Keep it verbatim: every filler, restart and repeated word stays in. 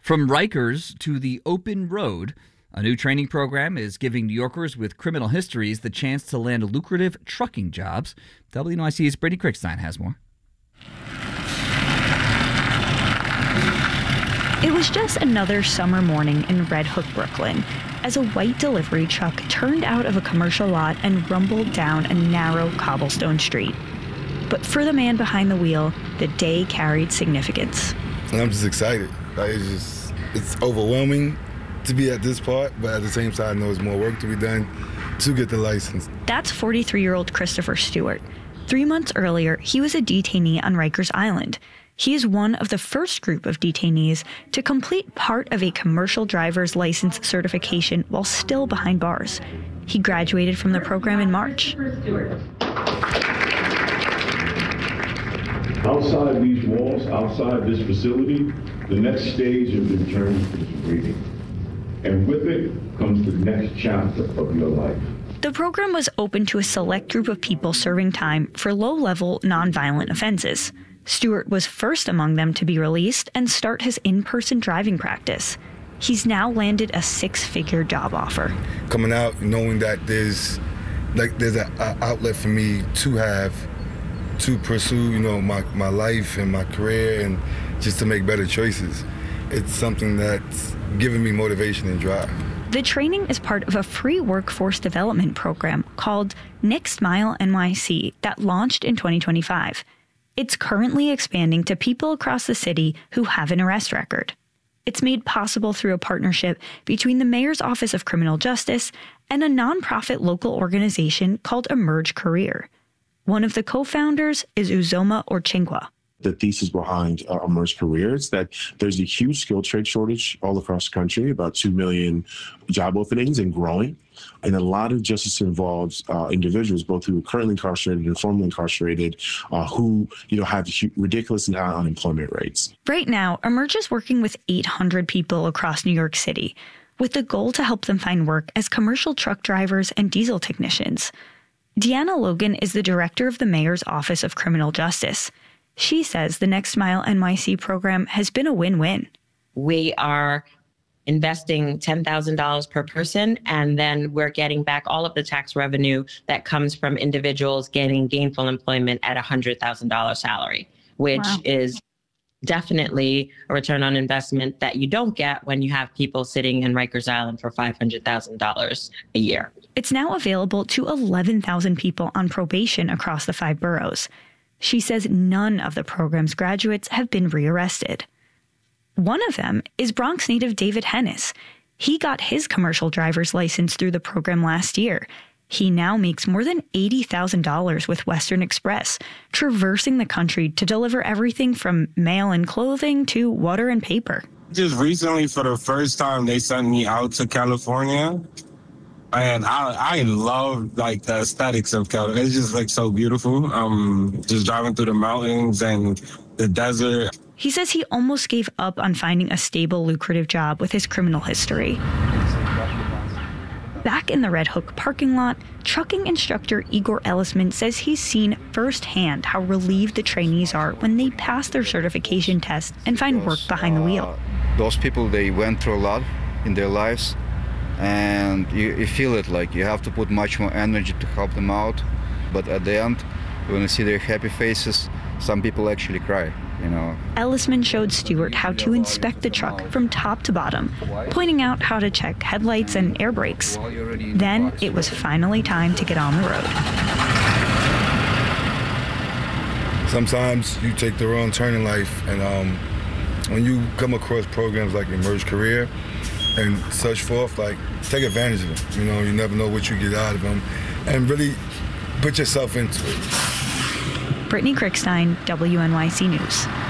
From Rikers to the open road, a new training program is giving New Yorkers with criminal histories the chance to land lucrative trucking jobs. W N Y C's Brittany Krickstein has more. It was just another summer morning in Red Hook, Brooklyn, as a white delivery truck turned out of a commercial lot and rumbled down a narrow cobblestone street. But for the man behind the wheel, the day carried significance. And I'm just excited. Like, it's just, it's overwhelming to be at this part, but at the same time, I know there's more work to be done to get the license. That's forty-three-year-old Christopher Stewart. Three months earlier, he was a detainee on Rikers Island. He is one of the first group of detainees to complete part of a commercial driver's license certification while still behind bars. He graduated from the program in March. Outside these walls, outside this facility, the next stage of the journey is waiting. And with it comes the next chapter of your life. The program was open to a select group of people serving time for low-level, nonviolent offenses. Stewart was first among them to be released and start his in-person driving practice. He's now landed a six-figure job offer. Coming out, knowing that there's like there's an outlet for me to have, to pursue, you know, my, my life and my career and just to make better choices. It's something that's giving me motivation and drive. The training is part of a free workforce development program called Next Mile N Y C that launched in twenty twenty-five. It's currently expanding to people across the city who have an arrest record. It's made possible through a partnership between the Mayor's Office of Criminal Justice and a nonprofit local organization called Emerge Career. One of the co-founders is Uzoma Orchinkwa. The thesis behind uh, Emerge Career is that there's a huge skilled trade shortage all across the country, about two million job openings and growing. And a lot of justice involves uh, individuals, both who are currently incarcerated and formerly incarcerated, uh, who you know have ridiculous and high unemployment rates. Right now, Emerge is working with eight hundred people across New York City, with the goal to help them find work as commercial truck drivers and diesel technicians. Deanna Logan is the director of the Mayor's Office of Criminal Justice. She says the Next Mile N Y C program has been a win-win. We are investing ten thousand dollars per person, and then we're getting back all of the tax revenue that comes from individuals getting gainful employment at a one hundred thousand dollars salary, which wow. is definitely a return on investment that you don't get when you have people sitting in Rikers Island for five hundred thousand dollars a year. It's now available to eleven thousand people on probation across the five boroughs. She says none of the program's graduates have been rearrested. One of them is Bronx native David Hennis. He got his commercial driver's license through the program last year. He now makes more than eighty thousand dollars with Western Express, traversing the country to deliver everything from mail and clothing to water and paper. Just recently, for the first time, they sent me out to California. And I I love like the aesthetics of California. It's just like so beautiful. Um, just driving through the mountains and the desert. He says he almost gave up on finding a stable, lucrative job with his criminal history. Back in the Red Hook parking lot, trucking instructor Igor Ellisman says he's seen firsthand how relieved the trainees are when they pass their certification test and find work behind the wheel. Uh, those people, they went through a lot in their lives. And you, you feel it, like you have to put much more energy to help them out. But at the end, when you see their happy faces, some people actually cry, you know. Ellisman showed Stewart how to inspect the truck from top to bottom, pointing out how to check headlights and air brakes. Then it was finally time to get on the road. Sometimes you take the wrong turn in life, and um, when you come across programs like Emerge Career and such forth, like, take advantage of them. You know, you never know what you get out of them, and really put yourself into it. Brittany Krickstein, W N Y C News.